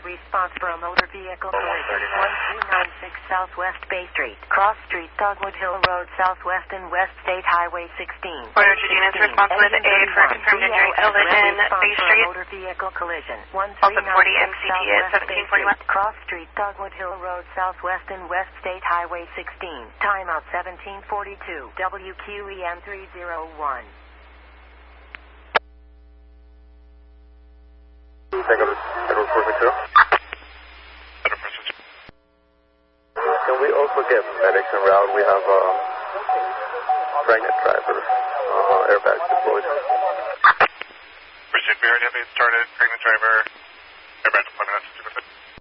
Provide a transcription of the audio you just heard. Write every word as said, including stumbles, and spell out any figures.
Provide response for a motor vehicle collision. one three nine six Southwest Bay Street. Cross Street, Dogwood Hill Road, Southwest and West State Highway sixteen. Order to units responsible with aid for confirmed injury collision, Bay Street. Motor vehicle collision. one Also three nine forty six M C T at Southwest Bay seventeen forty-one. Street. Cross Street, Dogwood Hill Road, Southwest and West State Highway sixteen. Timeout seventeen forty-two. W Q E M three oh one. Can we also get medics en route? We have a pregnant driver, uh, airbags deployed. Pursuit Barrett, have started, pregnant driver, airbag deployment.